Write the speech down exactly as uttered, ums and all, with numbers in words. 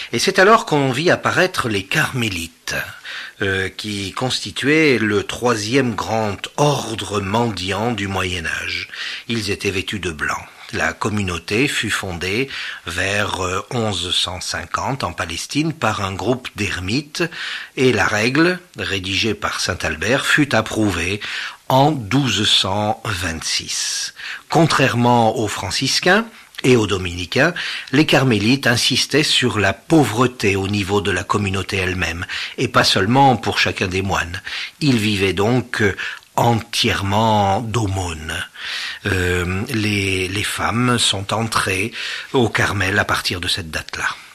Et c'est alors qu'on vit apparaître les carmélites, euh, qui constituaient le troisième grand ordre mendiant du Moyen-Âge. Ils étaient vêtus de blanc. La communauté fut fondée vers onze cent cinquante en Palestine par un groupe d'ermites et la règle, rédigée par saint Albert, fut approuvée en douze cent vingt-six. Contrairement aux franciscains et aux dominicains, les carmélites insistaient sur la pauvreté au niveau de la communauté elle-même, et pas seulement pour chacun des moines. Ils vivaient donc entièrement d'aumône. Euh, les, les femmes sont entrées au Carmel à partir de cette date-là.